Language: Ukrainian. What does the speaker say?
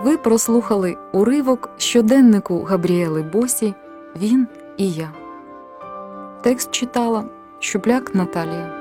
Ви прослухали уривок щоденнику Габріели Босі «Він і я». Текст читала Щупляк Наталія.